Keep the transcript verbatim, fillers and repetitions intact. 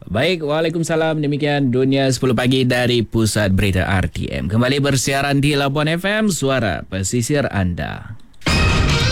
Baik, Waalaikumsalam. Demikian Dunia sepuluh Pagi dari Pusat Berita R T M. Kembali bersiaran di Labuan F M, suara pesisir anda.